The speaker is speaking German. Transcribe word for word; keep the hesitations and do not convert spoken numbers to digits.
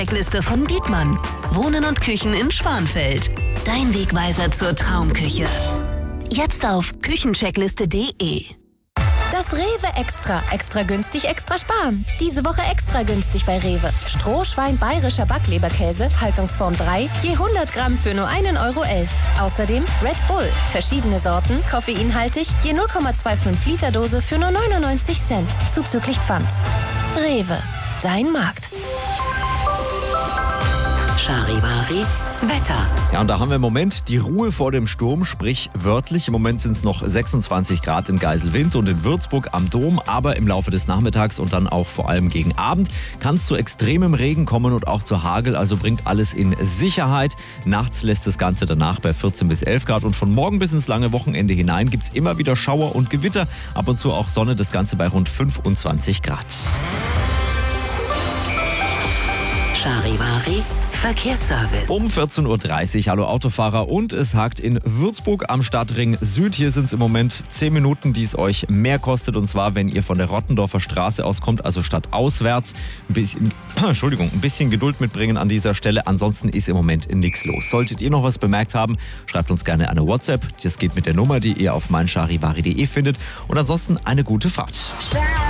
Checkliste von Dietmann. Wohnen und Küchen in Schwanfeld. Dein Wegweiser zur Traumküche. Jetzt auf küchencheckliste punkt de. Das Rewe Extra. Extra günstig, extra sparen. Diese Woche extra günstig bei Rewe. Strohschwein bayerischer Backleberkäse, Haltungsform drei, je hundert Gramm für nur einen Euro elf. Außerdem Red Bull. Verschiedene Sorten, koffeinhaltig, je null Komma fünfundzwanzig Liter Dose für nur neunundneunzig Cent. Zuzüglich Pfand. Rewe. Dein Markt. Charivari Wetter. Ja, und da haben wir im Moment die Ruhe vor dem Sturm, sprich wörtlich. Im Moment sind es noch sechsundzwanzig Grad in Geiselwind und in Würzburg am Dom, aber im Laufe des Nachmittags und dann auch vor allem gegen Abend kann es zu extremem Regen kommen und auch zu Hagel, also bringt alles in Sicherheit. Nachts lässt das Ganze danach bei vierzehn bis elf Grad und von morgen bis ins lange Wochenende hinein gibt es immer wieder Schauer und Gewitter, ab und zu auch Sonne, das Ganze bei rund fünfundzwanzig Grad. Charivari Verkehrsservice. Um vierzehn Uhr dreißig, hallo Autofahrer, und es hakt in Würzburg am Stadtring Süd. Hier sind es im Moment zehn Minuten, die es euch mehr kostet, und zwar, wenn ihr von der Rottendorfer Straße aus kommt, also stadtauswärts. Ein bisschen, Entschuldigung, ein bisschen Geduld mitbringen an dieser Stelle, ansonsten ist im Moment nichts los. Solltet ihr noch was bemerkt haben, schreibt uns gerne eine WhatsApp. Das geht mit der Nummer, die ihr auf meincharivari punkt de findet, und ansonsten eine gute Fahrt.